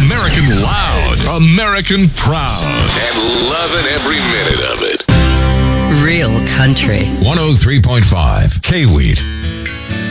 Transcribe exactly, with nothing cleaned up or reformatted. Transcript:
American loud, American proud, and loving every minute of it. Real country. one oh three point five K-Wheat.